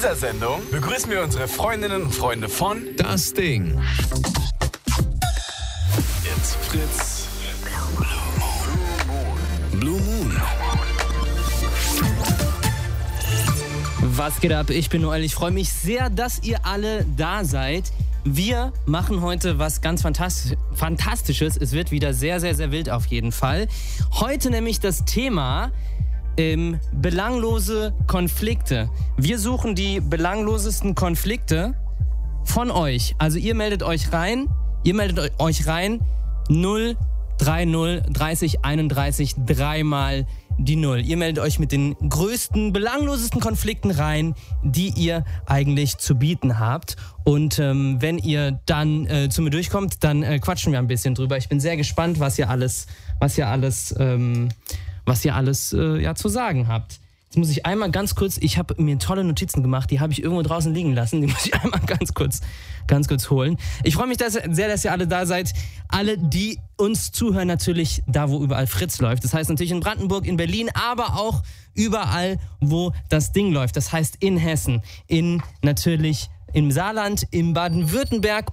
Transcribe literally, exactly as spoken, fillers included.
dieser Sendung begrüßen wir unsere Freundinnen und Freunde von Das Ding. It's Fritz Blue Moon. Was geht ab? Ich bin Noel. Ich freue mich sehr, dass ihr alle da seid. Wir machen heute was ganz Fantastisch- Fantastisches. Es wird wieder sehr, sehr, sehr wild auf jeden Fall. Heute nämlich das Thema ähm, belanglose Konflikte. Wir suchen die belanglosesten Konflikte von euch. Also ihr meldet euch rein. Ihr meldet euch rein. null drei null dreißig einunddreißig dreimal die Null. Ihr meldet euch mit den größten, belanglosesten Konflikten rein, die ihr eigentlich zu bieten habt. Und ähm, wenn ihr dann äh, zu mir durchkommt, dann äh, quatschen wir ein bisschen drüber. Ich bin sehr gespannt, was ihr alles, was ihr alles, ähm, was ihr alles äh, ja, zu sagen habt. Jetzt muss ich einmal ganz kurz, ich habe mir tolle Notizen gemacht, die habe ich irgendwo draußen liegen lassen, die muss ich einmal ganz kurz, ganz kurz holen. Ich freue mich dass, sehr, dass ihr alle da seid. Alle, die uns zuhören, natürlich da, wo überall Fritz läuft. Das heißt natürlich in Brandenburg, in Berlin, aber auch überall, wo das Ding läuft. Das heißt in Hessen, in natürlich im Saarland, in Baden-Württemberg